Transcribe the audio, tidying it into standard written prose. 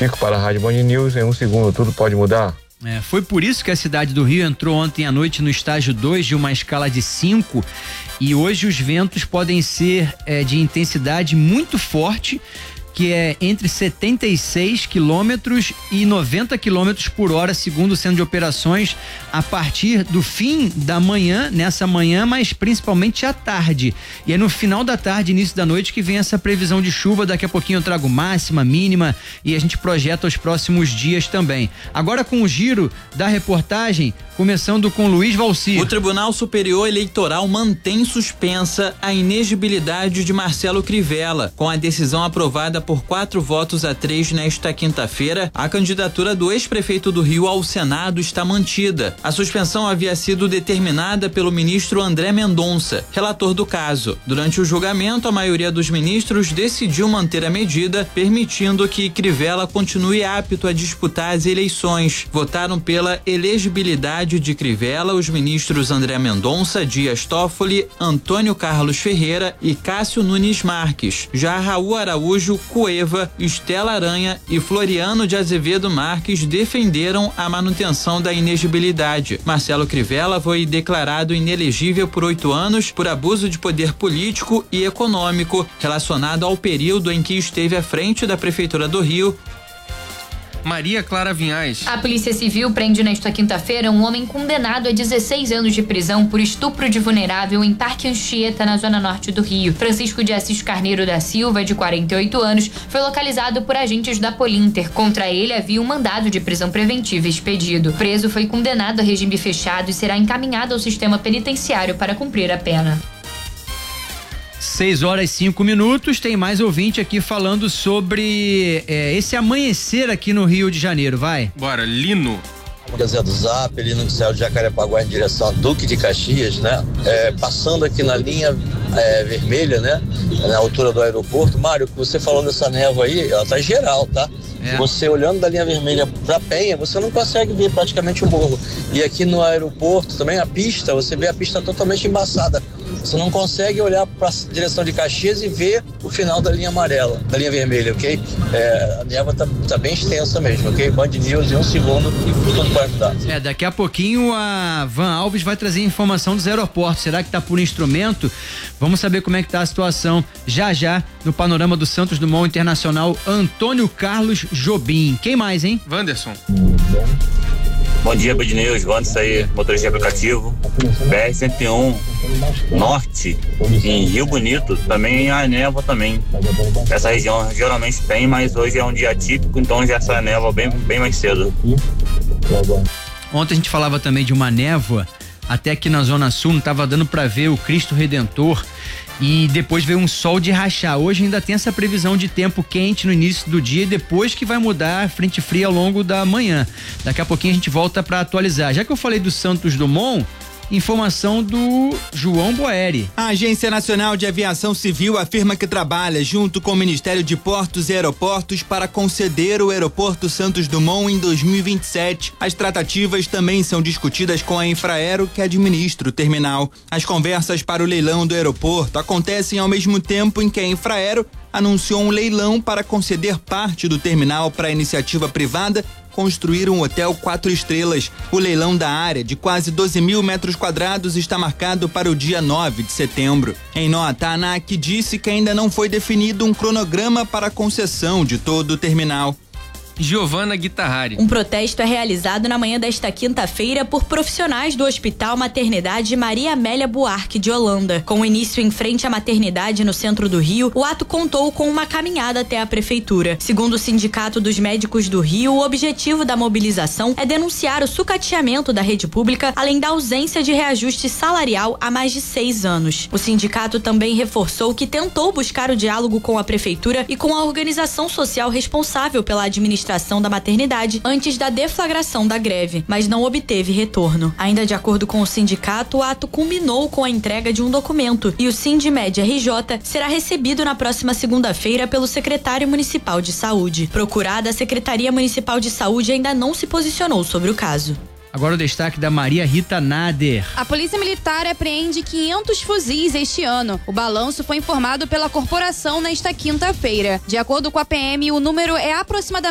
Fico para a Rádio Band News em um segundo, tudo pode mudar. Foi por isso que a cidade do Rio entrou ontem à noite no estágio 2 de uma escala de 5 e hoje os ventos podem ser de intensidade muito forte, que é entre 76 quilômetros e 90 quilômetros por hora, segundo o Centro de Operações, a partir do fim da manhã, nessa manhã, mas principalmente à tarde. E é no final da tarde, início da noite, que vem essa previsão de chuva. Daqui a pouquinho eu trago máxima, mínima e a gente projeta os próximos dias também. Agora com o giro da reportagem, começando com Luiz Valci. O Tribunal Superior Eleitoral mantém suspensa a inegibilidade de Marcelo Crivella. Com a decisão aprovada por 4-3 nesta quinta-feira, a candidatura do ex-prefeito do Rio ao Senado está mantida. A suspensão havia sido determinada pelo ministro André Mendonça, relator do caso. Durante o julgamento, a maioria dos ministros decidiu manter a medida, permitindo que Crivella continue apto a disputar as eleições. Votaram pela elegibilidade de Crivella os ministros André Mendonça, Dias Toffoli, Antônio Carlos Ferreira e Cássio Nunes Marques. Já Raul Araújo, Cueva, Estela Aranha e Floriano de Azevedo Marques defenderam a manutenção da inegibilidade. Marcelo Crivella foi declarado inelegível por 8 anos por abuso de poder político e econômico relacionado ao período em que esteve à frente da Prefeitura do Rio. Maria Clara Vinhais. A Polícia Civil prende nesta quinta-feira um homem condenado a 16 anos de prisão por estupro de vulnerável em Parque Anchieta, na zona norte do Rio. Francisco de Assis Carneiro da Silva, de 48 anos, foi localizado por agentes da Polinter. Contra ele havia um mandado de prisão preventiva expedido. O preso foi condenado a regime fechado e será encaminhado ao sistema penitenciário para cumprir a pena. 6h05. Tem mais ouvinte aqui falando sobre esse amanhecer aqui no Rio de Janeiro, vai. Bora, Lino. Zé do Zap, Lino do céu de Jacarepaguá em direção a Duque de Caxias, né? Passando aqui na linha vermelha, né? Na altura do aeroporto. Mário, você falou dessa névoa aí, ela tá geral, tá? Você olhando da linha vermelha pra Penha, você não consegue ver praticamente o morro. E aqui no aeroporto também a pista, você vê a pista totalmente embaçada. Você não consegue olhar para a direção de Caxias e ver o final da linha amarela, da linha vermelha, ok? A névoa tá bem extensa mesmo, ok? Band News em um segundo e tudo vai mudar. Daqui a pouquinho a Van Alves vai trazer informação dos aeroportos. Será que tá por instrumento? Vamos saber como é que tá a situação já no panorama do Santos Dumont Internacional, Antônio Carlos Jobim. Quem mais, hein? Wanderson. Bom dia, Band News, Wanderson aí, motorista de aplicativo. BR-101 Norte, em Rio Bonito, também há névoa também. Essa região geralmente tem, mas hoje é um dia atípico, então já essa névoa bem mais cedo. Ontem a gente falava também de uma névoa, até aqui na Zona Sul, não tava dando pra ver o Cristo Redentor. E depois veio um sol de rachar. Hoje ainda tem essa previsão de tempo quente no início do dia e depois que vai mudar a frente fria ao longo da manhã. Daqui a pouquinho a gente volta para atualizar. Já que eu falei do Santos Dumont, informação do João Boeri. A Agência Nacional de Aviação Civil afirma que trabalha junto com o Ministério de Portos e Aeroportos para conceder o aeroporto Santos Dumont em 2027. As tratativas também são discutidas com a Infraero, que administra o terminal. As conversas para o leilão do aeroporto acontecem ao mesmo tempo em que a Infraero anunciou um leilão para conceder parte do terminal para a iniciativa privada construir um hotel 4 estrelas. O leilão da área, de quase 12 mil metros quadrados, está marcado para o dia 9 de setembro. Em nota, a ANAC disse que ainda não foi definido um cronograma para a concessão de todo o terminal. Giovana Guitarrari. Um protesto é realizado na manhã desta quinta-feira por profissionais do Hospital Maternidade Maria Amélia Buarque de Holanda. Com o início em frente à maternidade no centro do Rio, o ato contou com uma caminhada até a prefeitura. Segundo o Sindicato dos Médicos do Rio, o objetivo da mobilização é denunciar o sucateamento da rede pública, além da ausência de reajuste salarial há mais de 6 anos. O sindicato também reforçou que tentou buscar o diálogo com a prefeitura e com a organização social responsável pela administração da maternidade antes da deflagração da greve, mas não obteve retorno. Ainda de acordo com o sindicato, o ato culminou com a entrega de um documento e o Sindimed RJ será recebido na próxima segunda-feira pelo secretário municipal de saúde. Procurada, a Secretaria Municipal de Saúde ainda não se posicionou sobre o caso. Agora o destaque da Maria Rita Nader. A Polícia Militar apreende 500 fuzis este ano. O balanço foi informado pela corporação nesta quinta-feira. De acordo com a PM, o número é aproximadamente